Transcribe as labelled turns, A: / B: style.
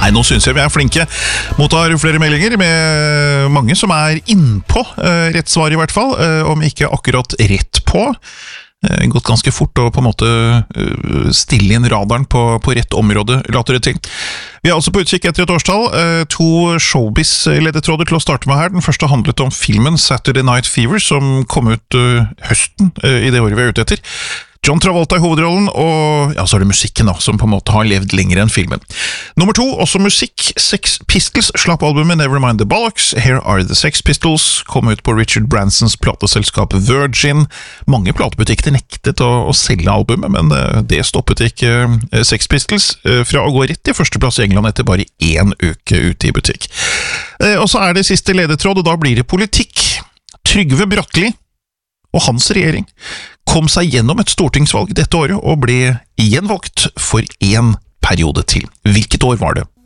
A: Nei, nå synes jeg vi flinke. Mottar flere meldinger med mange som innpå rett svar i hvert fall, om ikke akkurat rett på. Gått ganske fort og på en måte stille inn radaren på rett område, later det til. Vi altså på utkikk etter et årstall. 2 showbiz-ledetråder til å starte med her. Den første handlet om filmen Saturday Night Fever, som kom ut høsten i det året vi ute etter. John Travolta i hovedrollen, og ja, så det musikken da, som på en måte har levd lenger enn filmen. Nummer 2, også musikk. Sex Pistols slapp albumet Nevermind the Bollocks. Here Are the Sex Pistols kom ut på Richard Bransons plateselskap Virgin. Mange platebutikker nektet å selge albumet, men det stoppet ikke Sex Pistols fra å gå rett i førsteplass i England etter bare 1 uke ute i butikk. Og så det siste ledetråd, og da blir det politikk. Trygve Bratteli og hans regjering kom seg gjennom et stortingsvalg dette året og ble gjenvalgt for 1 periode til. Hvilket år var det?